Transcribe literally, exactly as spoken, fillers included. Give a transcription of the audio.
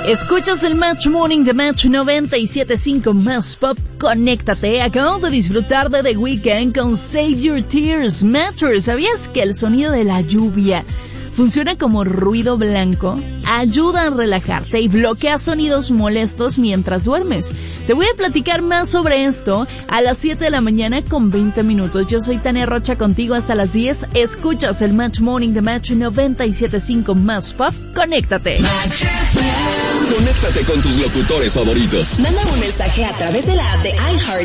Escuchas el Match Morning de Match noventa y siete punto cinco Más Pop. Conéctate. Acabamos de disfrutar de The Weeknd con Save Your Tears. Matter, ¿sabías que el sonido de la lluvia funciona como ruido blanco? Ayuda a relajarte y bloquea sonidos molestos mientras duermes. Te voy a platicar más sobre esto a las siete de la mañana con veinte minutos. Yo soy Tania Rocha, contigo hasta las diez. Escuchas el Match Morning de Match noventa y siete punto cinco Más Pop. Conéctate. Conéctate con tus locutores favoritos. Manda un mensaje a través de la app de iHeart